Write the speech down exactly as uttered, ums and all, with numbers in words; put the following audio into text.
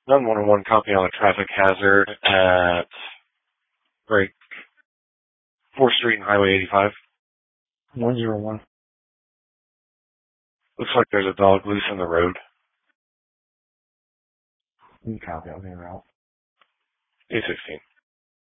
nine one one, copy on a traffic hazard at break fourth Street and Highway eighty-five. one zero one. Looks like there's a dog loose in the road. You copy, I'll be around. eight sixteen.